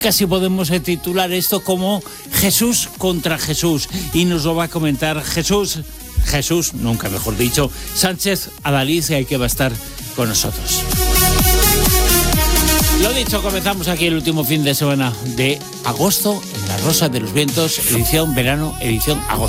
Casi podemos titular esto como Jesús contra Jesús, y nos lo va a comentar Jesús, nunca mejor dicho, Sánchez Adalid, que va a estar con nosotros. Lo dicho, comenzamos aquí el último fin de semana de agosto en La Rosa de los Vientos, edición verano, edición agosto.